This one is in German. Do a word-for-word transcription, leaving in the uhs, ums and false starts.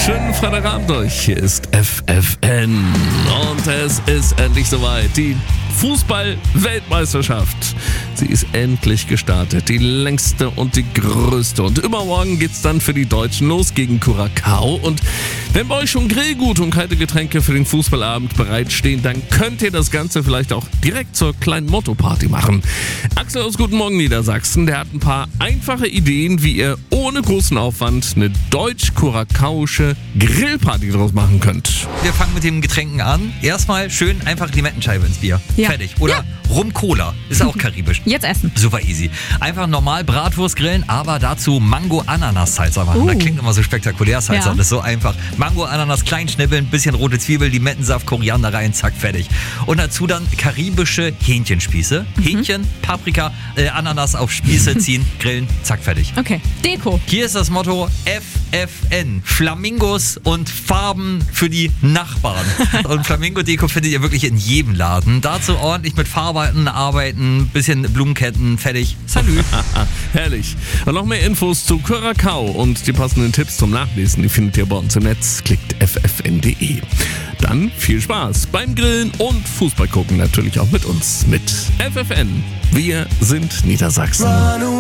Schönen Freitagabend euch. Hier ist F F N. Und es ist endlich soweit. Die Fußball-Weltmeisterschaft. Sie ist endlich gestartet. Die längste und die größte. Und übermorgen geht's dann für die Deutschen los gegen Curaçao. Und wenn bei euch schon Grillgut und kalte Getränke für den Fußballabend bereitstehen, dann könnt ihr das Ganze vielleicht auch direkt zur kleinen Motto-Party machen. Axel aus Guten Morgen Niedersachsen, der hat ein paar einfache Ideen, wie ihr ohne großen Aufwand eine deutsch-kurakausche Grillparty draus machen könnt. Wir fangen mit den Getränken an. Erstmal schön einfach Limettenscheibe ins Bier. Ja. Fertig. Oder Ja. Rum-Cola. Ist auch karibisch. Jetzt essen. Super easy. Einfach normal Bratwurst grillen, aber dazu Mango-Ananas-Salsa machen. Uh. Das klingt immer so spektakulär, Salsa. Ja. Das ist so einfach. Mango-Ananas klein schnippeln, bisschen rote Zwiebel, Limettensaft, Koriander rein, zack, fertig. Und dazu dann karibische Hähnchenspieße. Mhm. Hähnchen, Paprika, äh, Ananas auf Spieße ziehen, grillen, zack, fertig. Okay. Deko. Hier ist das Motto F F N. Flamingos und Farben für die Nachbarn. Und Flamingo-Deko findet ihr wirklich in jedem Laden. Dazu ordentlich mit Farben arbeiten, bisschen Blumenketten, fertig. Salü. Herrlich. Und noch mehr Infos zu Curaçao und die passenden Tipps zum Nachlesen, die findet ihr bei uns im Netz. Klickt f f n punkt d e. Dann viel Spaß beim Grillen und Fußball gucken, natürlich auch mit uns. Mit F F N. Wir sind Niedersachsen.